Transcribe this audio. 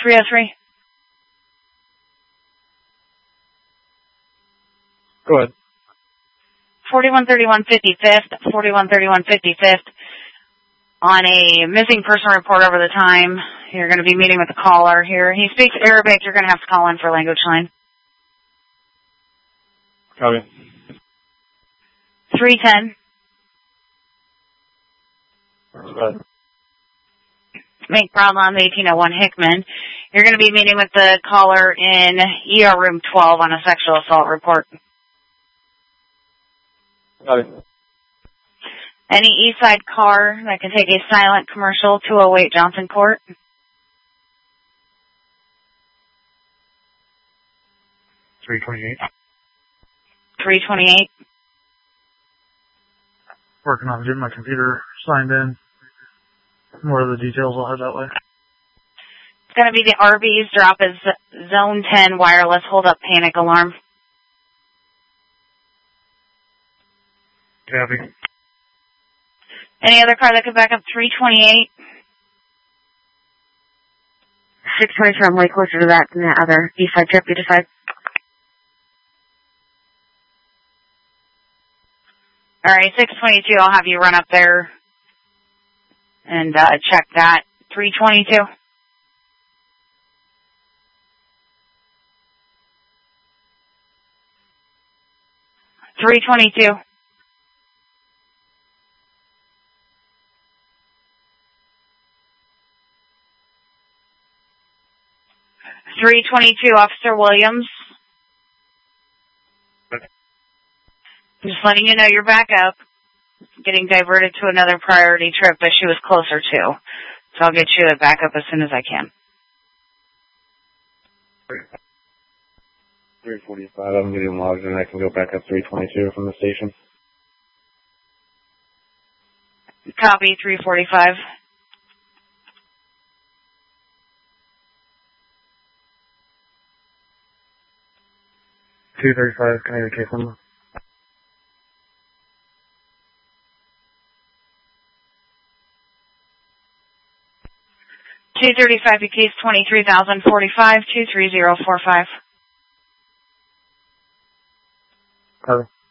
303. Go ahead. 4131 55th, 4131 55th. On a missing person report over the time, you're going to be meeting with the caller here. He speaks Arabic. You're going to have to call in for language line. Copy. 310. Go ahead. Make Broadlawn 1801 Hickman. You're going to be meeting with the caller in ER room 12 on a sexual assault report. Copy. Any east side car that can take a silent commercial 208 Johnson Court. 328. 328. Working on getting my computer signed in. More of the details I'll have that way. It's going to be the Arby's drop as zone 10 wireless hold up panic alarm. Copy. Any other car that could back up 328? 623, I'm way closer to that than the other east side trip you decide. Alright, 622, I'll have you run up there and check that. 322. $322. $322, Officer Williams. Just letting you know you're back up. Getting diverted to another priority trip that she was closer to. So I'll get you back up as soon as I can. 345, I'm getting logged and I can go back up 322 from the station. Copy, 345. $235, can I get a case number? $235, your case 23,045, 23045. Copy.